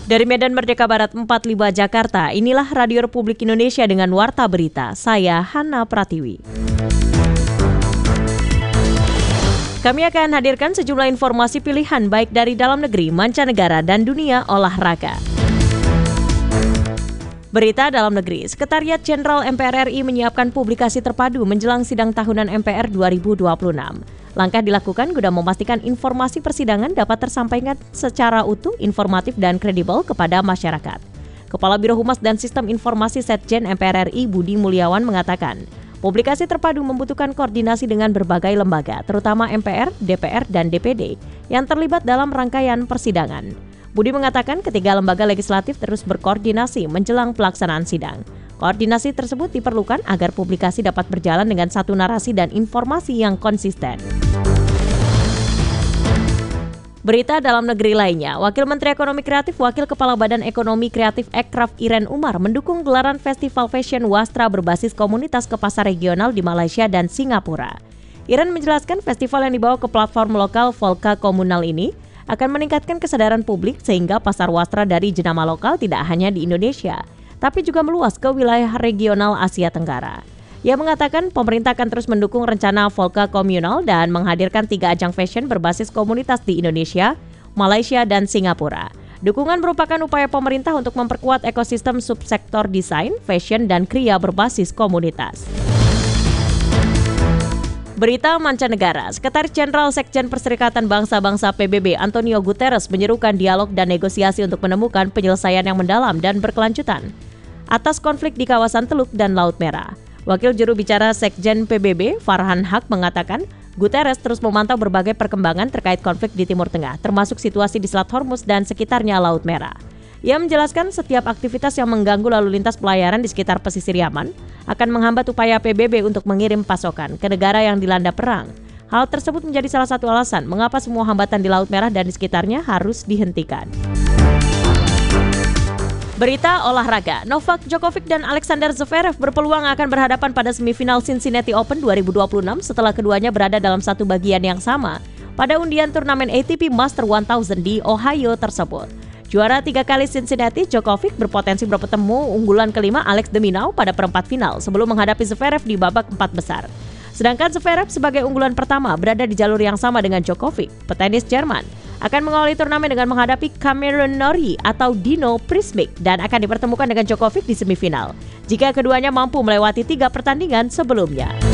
Dari Medan Merdeka Barat 45 Jakarta, inilah Radio Republik Indonesia dengan Warta Berita. Saya Hana Pratiwi. Kami akan hadirkan sejumlah informasi pilihan baik dari dalam negeri, mancanegara, dan dunia olahraga. Berita dalam negeri, Sekretariat Jenderal MPR RI menyiapkan publikasi terpadu menjelang sidang tahunan MPR 2026. Langkah dilakukan guna memastikan informasi persidangan dapat tersampaikan secara utuh, informatif, dan kredibel kepada masyarakat. Kepala Biro Humas dan Sistem Informasi Setjen MPR RI Budi Mulyawan mengatakan, publikasi terpadu membutuhkan koordinasi dengan berbagai lembaga, terutama MPR, DPR, dan DPD, yang terlibat dalam rangkaian persidangan. Budi mengatakan ketiga lembaga legislatif terus berkoordinasi menjelang pelaksanaan sidang. Koordinasi tersebut diperlukan agar publikasi dapat berjalan dengan satu narasi dan informasi yang konsisten. Berita dalam negeri lainnya, Wakil Menteri Ekonomi Kreatif, Wakil Kepala Badan Ekonomi Kreatif Ekraf Iren Umar mendukung gelaran Festival Fashion Wastra berbasis komunitas ke pasar regional di Malaysia dan Singapura. Iren menjelaskan festival yang dibawa ke platform lokal Volca Komunal ini akan meningkatkan kesadaran publik sehingga pasar wastra dari jenama lokal tidak hanya di Indonesia, tapi juga meluas ke wilayah regional Asia Tenggara. Ia mengatakan pemerintah akan terus mendukung rencana Volca Komunal dan menghadirkan 3 ajang fashion berbasis komunitas di Indonesia, Malaysia, dan Singapura. Dukungan merupakan upaya pemerintah untuk memperkuat ekosistem subsektor desain, fashion, dan kriya berbasis komunitas. Berita mancanegara, Sekretaris Jenderal Sekjen Perserikatan Bangsa-Bangsa PBB Antonio Guterres menyerukan dialog dan negosiasi untuk menemukan penyelesaian yang mendalam dan berkelanjutan atas konflik di kawasan Teluk dan Laut Merah. Wakil juru bicara Sekjen PBB Farhan Haq mengatakan Guterres terus memantau berbagai perkembangan terkait konflik di Timur Tengah, termasuk situasi di Selat Hormuz dan sekitarnya Laut Merah. Ia menjelaskan setiap aktivitas yang mengganggu lalu lintas pelayaran di sekitar pesisir Yaman akan menghambat upaya PBB untuk mengirim pasokan ke negara yang dilanda perang. Hal tersebut menjadi salah satu alasan mengapa semua hambatan di Laut Merah dan di sekitarnya harus dihentikan. Berita olahraga, Novak Djokovic dan Alexander Zverev berpeluang akan berhadapan pada semifinal Cincinnati Open 2026 setelah keduanya berada dalam satu bagian yang sama pada undian turnamen ATP Master 1000 di Ohio tersebut. Juara 3 kali Cincinnati, Djokovic berpotensi bertemu unggulan kelima Alex de Minaur pada perempat final sebelum menghadapi Zverev di babak 4 besar. Sedangkan Zverev sebagai unggulan pertama berada di jalur yang sama dengan Djokovic. Petenis Jerman akan mengawali turnamen dengan menghadapi Cameron Norrie atau Dino Prismic dan akan dipertemukan dengan Djokovic di semifinal jika keduanya mampu melewati 3 pertandingan sebelumnya.